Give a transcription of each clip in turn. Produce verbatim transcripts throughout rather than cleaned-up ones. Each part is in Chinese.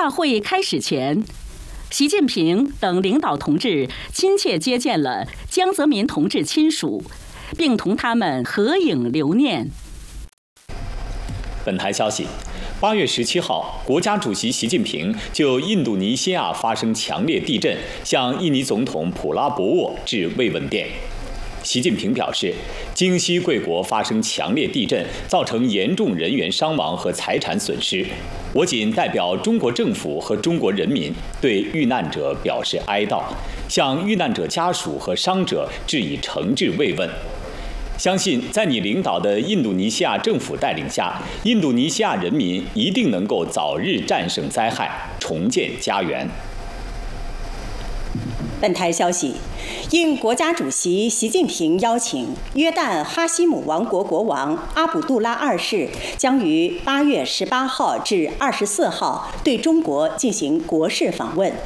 大会开始前，习近平等领导同志亲切接见了江泽民同志亲属，并同他们合影留念。 本台消息，八月十七号，国家主席习近平就印度尼西亚发生强烈地震，向印尼总统普拉博沃致慰问电。习近平表示，京西贵国发生强烈地震，造成严重人员伤亡和财产损失。我谨代表中国政府和中国人民对遇难者表示哀悼，向遇难者家属和伤者致以诚挚慰问。相信在你领导的印度尼西亚政府带领下，印度尼西亚人民一定能够早日战胜灾害，重建家园。 本台消息，应国家主席习近平邀请，约旦哈希姆王国国王阿卜杜拉二世将于八月十八号至二十四号对中国进行国事访问。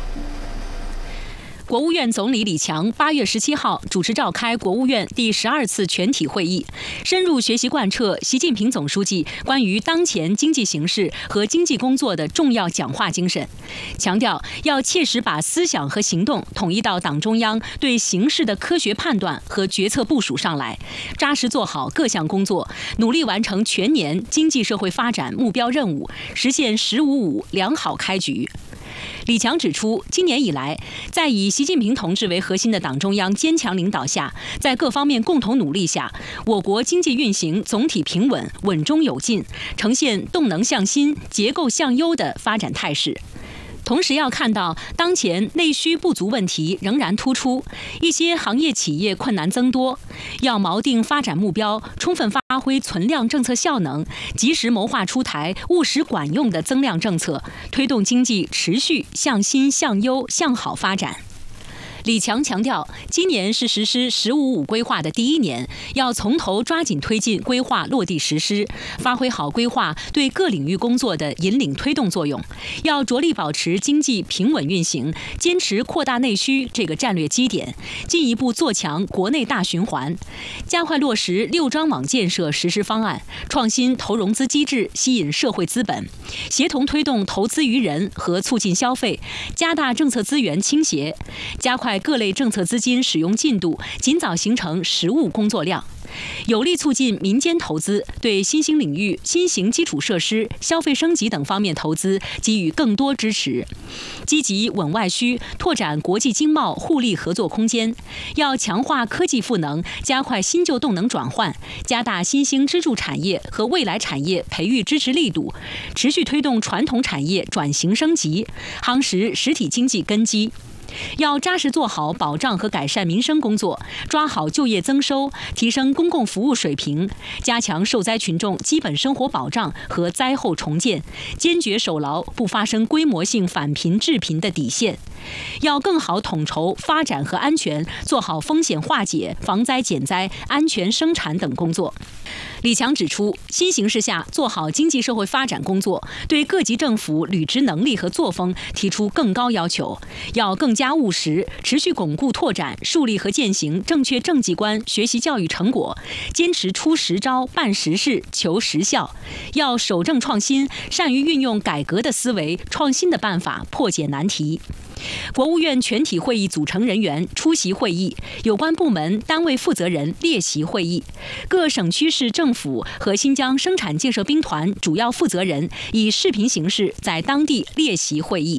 国务院总理李强八月十七号主持召开国务院第十二次全体会议，深入学习贯彻习近平总书记关于当前经济形势和经济工作的重要讲话精神，强调要切实把思想和行动统一到党中央对形势的科学判断和决策部署上来，扎实做好各项工作，努力完成全年经济社会发展目标任务，实现“十五五”良好开局。李强指出，今年以来，在以习近平同志为核心的党中央坚强领导下，在各方面共同努力下，我国经济运行总体平稳、稳中有进，呈现动能向新、结构向优的发展态势。同时要看到，当前内需不足问题仍然突出，一些行业企业困难增多，要锚定发展目标，充分发挥存量政策效能，及时谋划出台务实管用的增量政策，推动经济持续向新、向优、向好发展。李强强调，今年是实施“十五五”规划的第一年，要从头抓紧推进规划落地实施，发挥好规划对各领域工作的引领推动作用。要着力保持经济平稳运行，坚持扩大内需这个战略基点，进一步做强国内大循环，加快落实六张网建设实施方案，创新投融资机制，吸引社会资本，协同推动投资于人和促进消费，加大政策资源倾斜，加快各类政策资金使用进度，尽早形成实务工作量，有力促进民间投资，对新兴领域、新型基础设施、消费升级等方面投资给予更多支持，积极稳外需，拓展国际经贸互利合作空间。要强化科技赋能，加快新旧动能转换，加大新兴支柱产业和未来产业培育支持力度，持续推动传统产业转型升级，夯实实体经济根基。要扎实做好保障和改善民生工作，抓好就业增收，提升公共服务水平，加强受灾群众基本生活保障和灾后重建，坚决守牢不发生规模性返贫致贫的底线。要更好统筹发展和安全，做好风险化解、防灾减灾、安全生产等工作。李强指出，新形势下做好经济社会发展工作，对各级政府履职能力和作风提出更高要求，要更加务实，持续巩固拓展、树立和践行正确政绩观学习教育成果，坚持出实招、办实事、求实效。要守正创新，善于运用改革的思维、创新的办法破解难题。国务院全体会议组成人员出席会议，有关部门单位负责人列席会议，各省区市政府和新疆生产建设兵团主要负责人以视频形式在当地列席会议。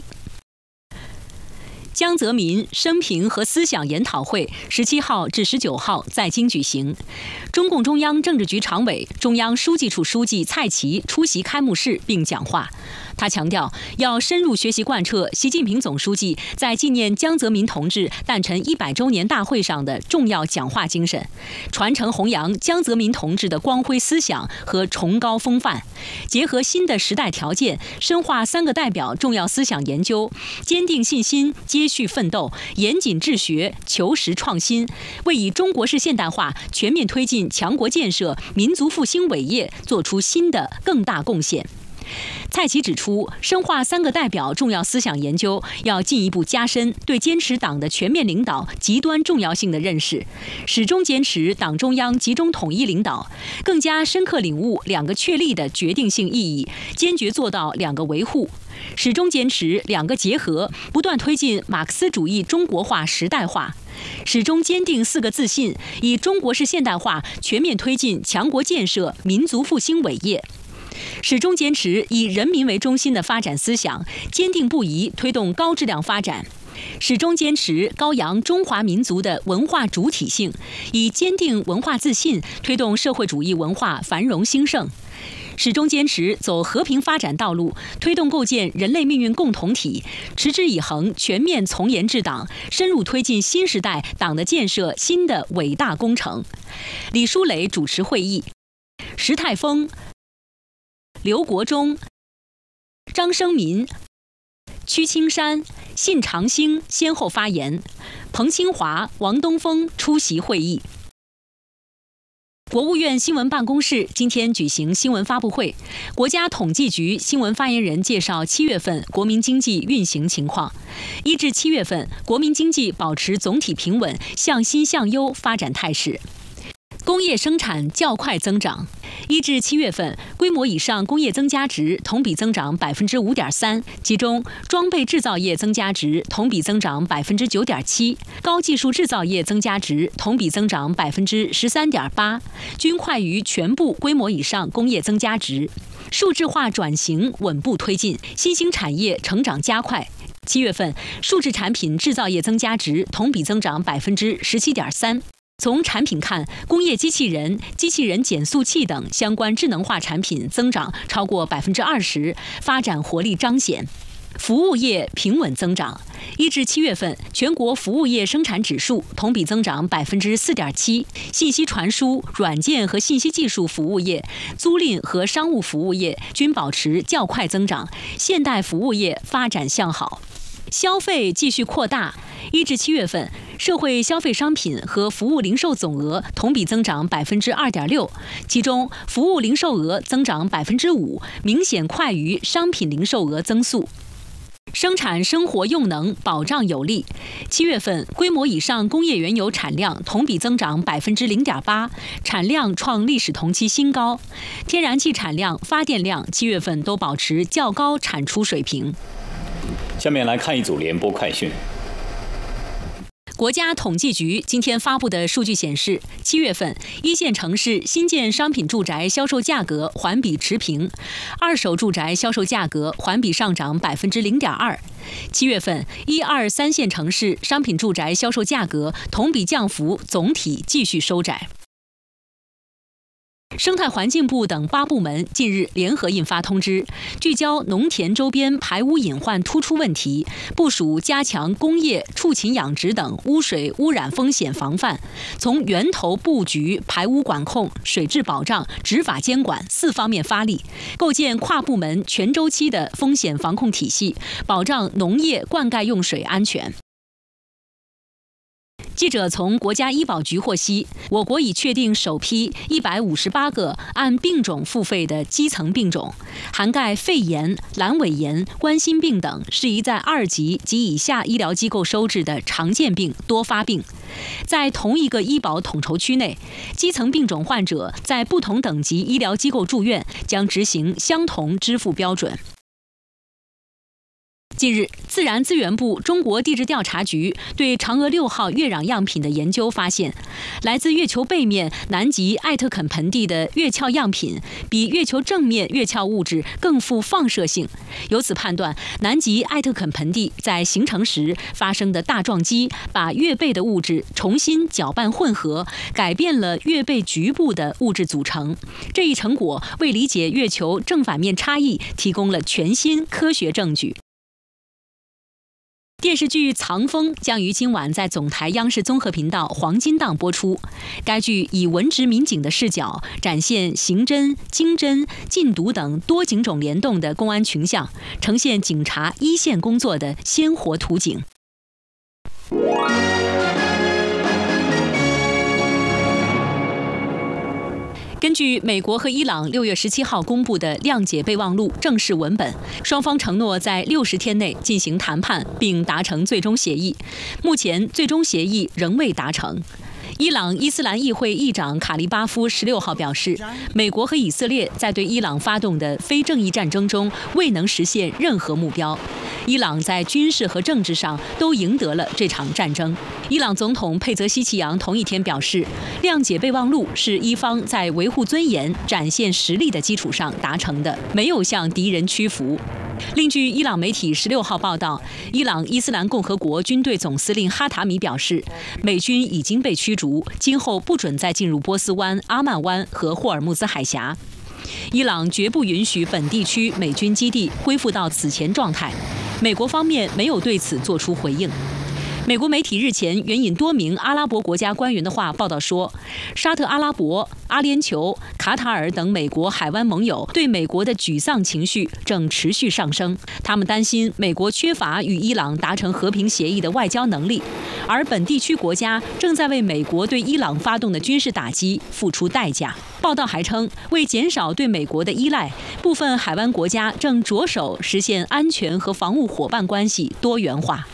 江泽民生平和思想研讨会十七号至十九号在京举行，中共中央政治局常委、中央书记处书记蔡奇出席开幕式并讲话。他强调，要深入学习贯彻习近平总书记在纪念江泽民同志诞辰一百周年大会上的重要讲话精神，传承弘扬江泽民同志的光辉思想和崇高风范，结合新的时代条件，深化三个代表重要思想研究，坚定信心，接续奋斗，严谨治学，求实创新，为以中国式现代化全面推进强国建设、民族复兴伟业做出新的更大贡献。 蔡奇指出，深化三个代表重要思想研究，要进一步加深对坚持党的全面领导极端重要性的认识，始终坚持党中央集中统一领导，更加深刻领悟两个确立的决定性意义，坚决做到两个维护，始终坚持两个结合，不断推进马克思主义中国化时代化，始终坚定四个自信，以中国式现代化全面推进强国建设、民族复兴伟业。始终坚持以人民为中心的发展思想，坚定不移推动高质量发展；始终坚持高扬中华民族的文化主体性，以坚定文化自信推动社会主义文化繁荣兴盛；始终坚持走和平发展道路，推动构建人类命运共同体，持之以恒全面从严治党，深入推进新时代党的建设新的伟大工程。李书磊主持会议，石泰峰、刘国忠、张生民、屈青山、信长兴先后发言，彭清华、王东峰出席会议。国务院新闻办公室今天举行新闻发布会，国家统计局新闻发言人介绍七月份国民经济运行情况。一至七月份，国民经济保持总体平稳、向新向优发展态势。工业生产较快增长，一至七月份，规模以上工业增加值同比增长百分之五点三，其中装备制造业增加值同比增长百分之九点七，高技术制造业增加值同比增长百分之十三点八，均快于全部规模以上工业增加值。数字化转型稳步推进，新兴产业成长加快。七月份，数字产品制造业增加值同比增长百分之十七点三。从产品看，工业机器人、机器人减速器等相关智能化产品增长超过百分之二十，发展活力彰显。服务业平稳增长，一至七月份，全国服务业生产指数同比增长百分之四点七，信息传输、软件和信息技术服务业、租赁和商务服务业均保持较快增长，现代服务业发展向好。消费继续扩大，一至七月份，社会消费商品和服务零售总额同比增长百分之二点六，其中服务零售额增长百分之五，明显快于商品零售额增速。生产生活用能保障有力，七月份规模以上工业原油产量同比增长百分之零点八，产量创历史同期新高。天然气产量、发电量七月份都保持较高产出水平。 下面来看一组联播快讯。 国家统计局今天发布的数据显示，七月份一线城市新建商品住宅销售价格环比持平，二手住宅销售价格环比上涨百分之零点二。七月份一二三线城市商品住宅销售价格同比降幅总体继续收窄。生态环境部等八部门近日联合印发通知，聚焦农田周边排污隐患突出问题，部署加强工业、畜禽养殖等污水污染风险防范，从源头布局、排污管控、水质保障、执法监管四方面发力，构建跨部门全周期的风险防控体系，保障农业灌溉用水安全。记者从国家医保局获悉，我国已确定首批一百五十八个按病种付费的基层病种，涵盖肺炎、阑尾炎、冠心病等适宜在二级及以下医疗机构收治的常见病、多发病。在同一个医保统筹区内，基层病种患者在不同等级医疗机构住院将执行相同支付标准。近日，自然资源部中国地质调查局对嫦娥六号月壤样品的研究发现，来自月球背面南极艾特肯盆地的月壳样品比月球正面月壳物质更富放射性。由此判断，南极艾特肯盆地在形成时发生的大撞击，把月背的物质重新搅拌混合，改变了月背局部的物质组成。这一成果为理解月球正反面差异提供了全新科学证据。电视剧《藏风》将于今晚在总台央视综合频道黄金档播出。该剧以文职民警的视角，展现刑侦、经侦、禁毒等多警种联动的公安群像，呈现警察一线工作的鲜活图景。 根据美国和伊朗六月十七号公布的谅解备忘录正式文本，双方承诺在六十天内进行谈判，并达成最终协议。目前，最终协议仍未达成。伊朗伊斯兰议会议长卡利巴夫十六号表示，美国和以色列在对伊朗发动的非正义战争中未能实现任何目标。伊朗在军事和政治上都赢得了这场战争。伊朗总统佩泽希奇扬同一天表示，谅解备忘录是伊方在维护尊严、展现实力的基础上达成的，没有向敌人屈服。另据伊朗媒体十六号报道，伊朗伊斯兰共和国军队总司令哈塔米表示，美军已经被驱逐，今后不准再进入波斯湾、阿曼湾和霍尔木兹海峡。伊朗绝不允许本地区美军基地恢复到此前状态。美国方面没有对此作出回应。美国媒体日前援引多名阿拉伯国家官员的话报道说，沙特阿拉伯、阿联酋、卡塔尔等美国海湾盟友对美国的沮丧情绪正持续上升。他们担心美国缺乏与伊朗达成和平协议的外交能力，而本地区国家正在为美国对伊朗发动的军事打击付出代价。报道还称，为减少对美国的依赖，部分海湾国家正着手实现安全和防务伙伴关系多元化。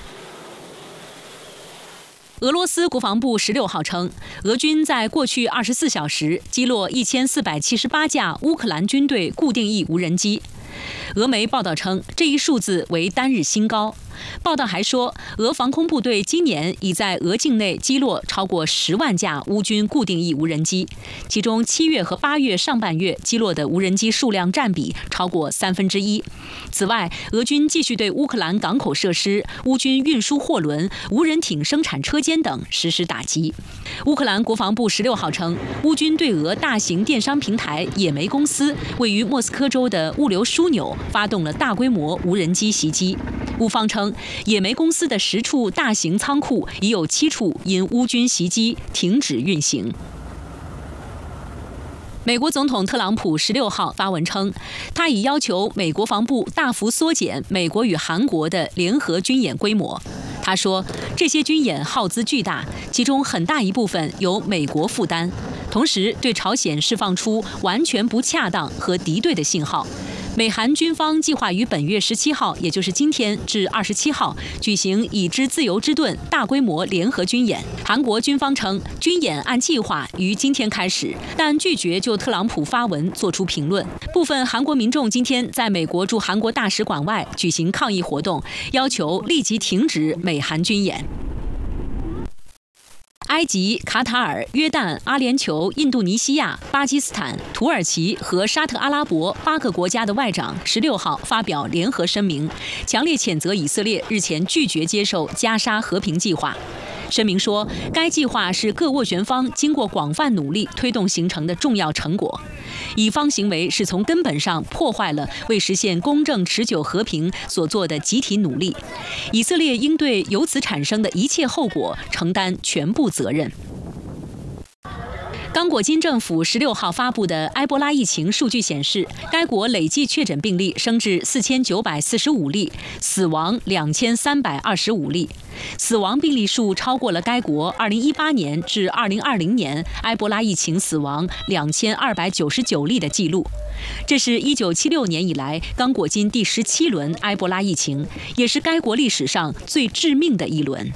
俄罗斯国防部十六号称，俄军在过去二十四小时击落一千四百七十八架乌克兰军队固定翼无人机。俄媒报道称，这一数字为单日新高。报道还说，俄防空部队今年已在俄境内击落超过十万架乌军固定翼无人机，其中七月和八月上半月击落的无人机数量占比超过三分之一。此外，俄军继续对乌克兰港口设施、乌军运输货轮、无人艇生产车间等实施打击。乌克兰国防部十六号称，乌军对俄大型电商平台野莓公司位于莫斯科州的物流枢纽发动了大规模无人机袭击。乌方称，野莓公司的十处大型仓库已有七处因乌军袭击停止运行。美国总统特朗普十六号发文称，他已要求美国防部大幅缩减美国与韩国的联合军演规模。他说，这些军演耗资巨大，其中很大一部分由美国负担，同时对朝鲜释放出完全不恰当和敌对的信号。美韩军方计划于本月十七号，也就是今天至二十七号举行已知自由之盾大规模联合军演。韩国军方称，军演按计划于今天开始，但拒绝就特朗普发文做出评论。部分韩国民众今天在美国驻韩国大使馆外举行抗议活动，要求立即停止美韩军演。埃及、卡塔尔、约旦、阿联酋、印度尼西亚、巴基斯坦、土耳其和沙特阿拉伯八个国家的外长十六号发表联合声明，强烈谴责以色列日前拒绝接受加沙和平计划。声明说，该计划是各斡旋方经过广泛努力推动形成的重要成果。以方行为是从根本上破坏了为实现公正持久和平所做的集体努力。以色列应对由此产生的一切后果承担全部责任。刚果金政府十六号发布的埃博拉疫情数据显示，该国累计确诊病例升至四千九百四十五例，死亡两千三百二十五例，死亡病例数超过了该国二零一八年至二零二零年埃博拉疫情死亡两千二百九十九例的记录。这是一九七六年以来刚果金第十七轮埃博拉疫情，也是该国历史上最致命的一轮。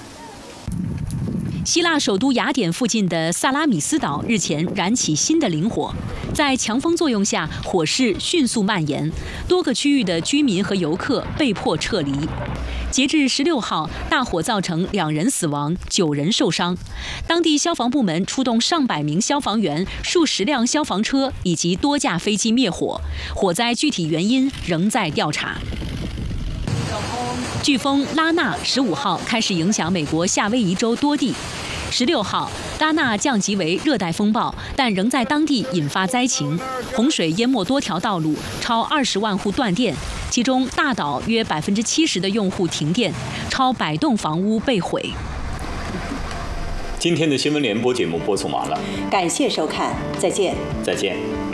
希腊首都雅典附近的萨拉米斯岛日前燃起新的林火，在强风作用下，火势迅速蔓延，多个区域的居民和游客被迫撤离。截至十六号，大火造成两人死亡，九人受伤。当地消防部门出动上百名消防员、数十辆消防车以及多架飞机灭火，火灾具体原因仍在调查。飓风拉纳十五号开始影响美国夏威夷州多地。十六号，拉纳降级为热带风暴，但仍在当地引发灾情，洪水淹没多条道路，超二十万户断电，其中大岛约百分之七十的用户停电，超百栋房屋被毁。 今天的新闻联播节目播送完了， 感谢收看，再见。 再见。